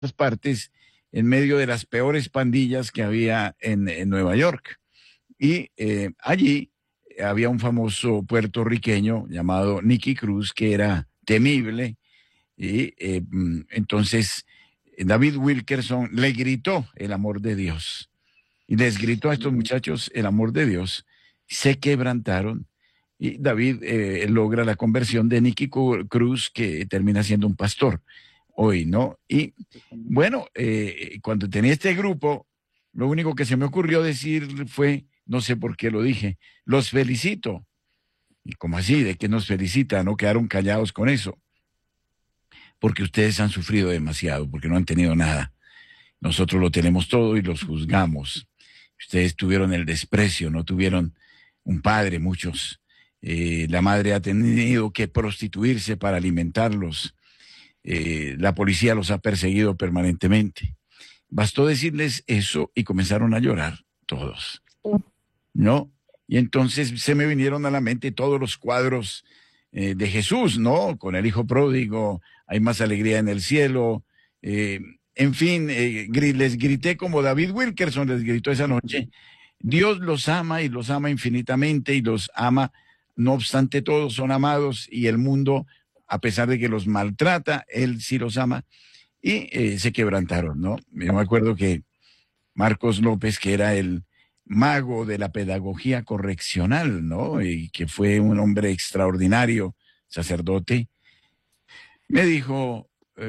partes en medio de las peores pandillas que había en Nueva York. Y allí había un famoso puertorriqueño llamado Nicky Cruz que era temible y entonces David Wilkerson le gritó el amor de Dios y les gritó a estos muchachos el amor de Dios. Se quebrantaron y David logra la conversión de Nicky Cruz, que termina siendo un pastor hoy, ¿no? Y bueno, cuando tenía este grupo, lo único que se me ocurrió decir fue, no sé por qué lo dije, los felicito. ¿Y cómo así? ¿De qué nos felicita? No quedaron callados con eso. Porque ustedes han sufrido demasiado, porque no han tenido nada. Nosotros lo tenemos todo y los juzgamos. Ustedes tuvieron el desprecio, no tuvieron un padre, muchos. La madre ha tenido que prostituirse para alimentarlos. La policía los ha perseguido permanentemente. Bastó decirles eso y comenzaron a llorar todos, ¿no? Y entonces se me vinieron a la mente todos los cuadros de Jesús, ¿no? Con el hijo pródigo, hay más alegría en el cielo. En fin, les grité como David Wilkerson les gritó esa noche. Dios los ama y los ama infinitamente y los ama, no obstante todos son amados y el mundo, a pesar de que los maltrata, él sí los ama y se quebrantaron, ¿no? Yo me acuerdo que Marcos López, que era el mago de la pedagogía correccional, ¿no? Y que fue un hombre extraordinario, sacerdote, me dijo,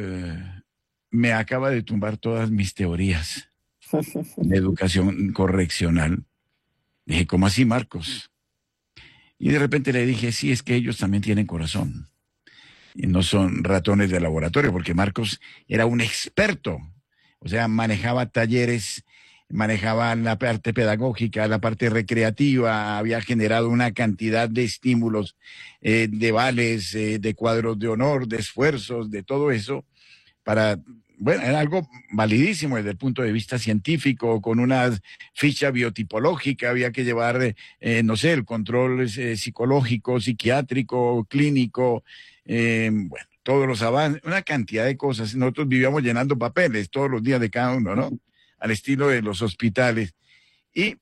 me acaba de tumbar todas mis teorías de educación correccional. Dije, ¿cómo así, Marcos? Y de repente le dije, sí, es que ellos también tienen corazón. Y no son ratones de laboratorio, porque Marcos era un experto. O sea, manejaba talleres, manejaba la parte pedagógica, la parte recreativa, había generado una cantidad de estímulos, de vales, de cuadros de honor, de esfuerzos, de todo eso, para, bueno, era algo validísimo desde el punto de vista científico, con una ficha biotipológica, había que llevar, no sé, el control psicológico, psiquiátrico, clínico, bueno, todos los avances, una cantidad de cosas. Nosotros vivíamos llenando papeles todos los días de cada uno, ¿no? Al estilo de los hospitales. Y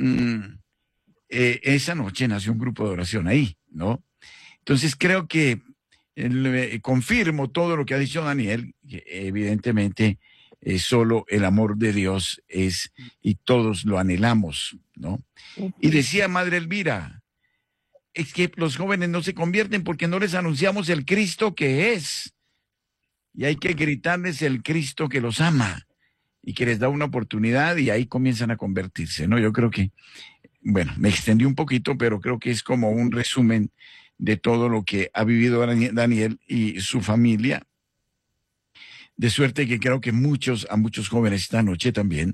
esa noche nació un grupo de oración ahí, ¿no? Entonces creo que confirmo todo lo que ha dicho Daniel, que evidentemente solo el amor de Dios es, y todos lo anhelamos, ¿no? Y decía Madre Elvira, es que los jóvenes no se convierten porque no les anunciamos el Cristo que es, y hay que gritarles el Cristo que los ama y que les da una oportunidad y ahí comienzan a convertirse, ¿no? Yo creo que, bueno, me extendí un poquito, pero creo que es como un resumen de todo lo que ha vivido Daniel y su familia. De suerte que creo que a muchos jóvenes esta noche también,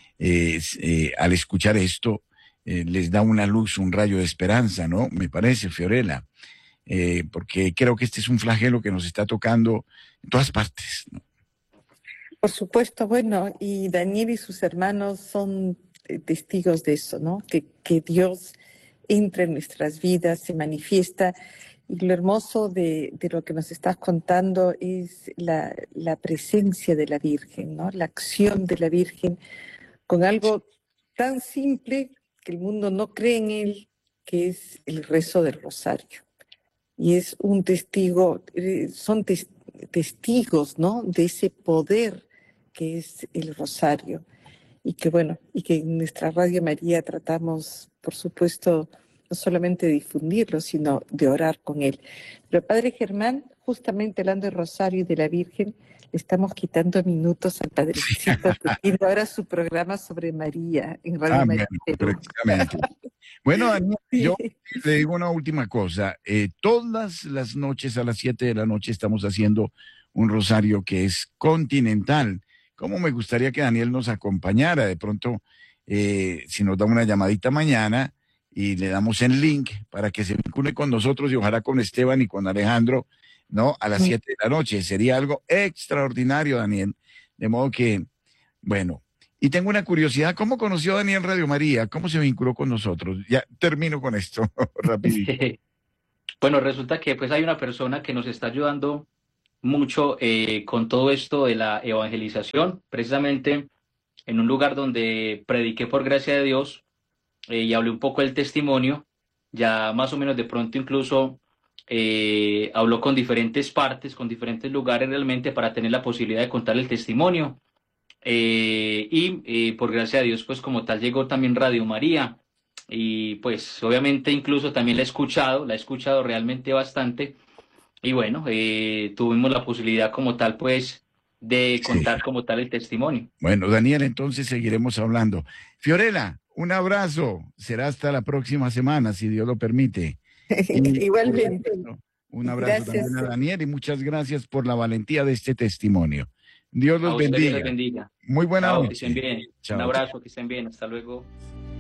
al escuchar esto, les da una luz, un rayo de esperanza, ¿no? Me parece, Fiorella, porque creo que este es un flagelo que nos está tocando en todas partes, ¿no? Por supuesto, bueno, y Daniel y sus hermanos son testigos de eso, ¿no? Que Dios entra en nuestras vidas, se manifiesta. Y lo hermoso de lo que nos estás contando es la presencia de la Virgen, ¿no? La acción de la Virgen con algo tan simple que el mundo no cree en él, que es el rezo del rosario. Y es un testigo, son testigos, ¿no? De ese poder que es el rosario. Y que bueno, y que en nuestra Radio María tratamos, por supuesto, no solamente de difundirlo, sino de orar con él. Pero Padre Germán, justamente hablando del rosario y de la Virgen, le estamos quitando minutos al Padrecito que tiene ahora su programa sobre María en Radio María. Bueno, precisamente. Bueno, Daniel, yo le digo una última cosa. Todas las noches a las 7 de la noche estamos haciendo un rosario que es continental. ¿Cómo me gustaría que Daniel nos acompañara? De pronto, si nos da una llamadita mañana y le damos el link para que se vincule con nosotros y ojalá con Esteban y con Alejandro, ¿no? A las 7 de la noche. Sería algo extraordinario, Daniel. De modo que, bueno. Y tengo una curiosidad, ¿cómo conoció Daniel Radio María? ¿Cómo se vinculó con nosotros? Ya termino con esto, rapidito. Bueno, resulta que pues hay una persona que nos está ayudando mucho con todo esto de la evangelización, precisamente en un lugar donde prediqué por gracia de Dios y hablé un poco del testimonio, ya más o menos de pronto incluso habló con diferentes partes, con diferentes lugares realmente para tener la posibilidad de contar el testimonio. Por gracia de Dios, pues como tal llegó también Radio María y pues obviamente incluso también la he escuchado realmente bastante y bueno, tuvimos la posibilidad como tal pues de Sí. contar como tal el testimonio. Bueno, Daniel, entonces seguiremos hablando. Fiorella, un abrazo. Será hasta la próxima semana, si Dios lo permite. Y por Igualmente. supuesto, un abrazo también Gracias. a Daniel y muchas gracias por la valentía de este testimonio. Dios A los usted Dios les bendiga. bendiga. Muy buena Chao, que estén noche. bien. Un Chao, chao. abrazo, que estén bien. Hasta luego.